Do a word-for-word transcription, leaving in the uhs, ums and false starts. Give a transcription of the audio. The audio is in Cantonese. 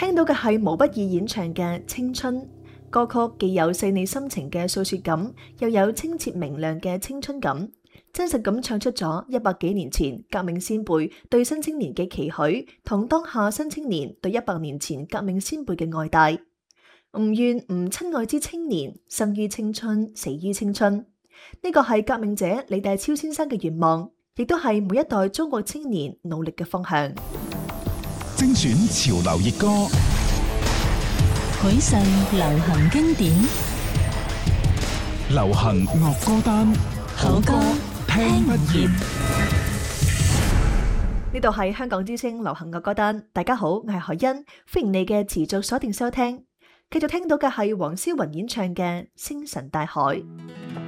聽到嘅係毛不易演唱嘅《青春》歌曲，既有細膩深情嘅訴說感，又有清澈明亮嘅青春感，真實咁唱出咗一百幾年前革命先輩對新青年嘅期許，同當下新青年對一百年前革命先輩嘅愛戴。吾願吾親愛之青年，生於青春，死於青春。呢個係革命者李大釗先生嘅願望，亦都係每一代中國青年努力嘅方向。 精選潮流熱歌， 許世流行經典， 流行樂歌單， 好歌聽不厭。 呢度係香港之聲流行樂歌單，大家好，我係海欣，歡迎你嘅持續鎖定收聽。繼續聽到嘅係黃霄雲演唱嘅《星辰大海》。